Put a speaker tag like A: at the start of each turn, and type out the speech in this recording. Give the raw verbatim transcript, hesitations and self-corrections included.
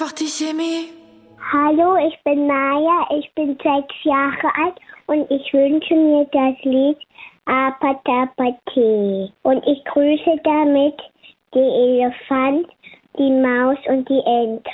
A: Hallo, ich bin Maja, ich bin sechs Jahre alt und ich wünsche mir das Lied Apatapati. Und ich grüße damit die Elefant, die Maus und die Ente.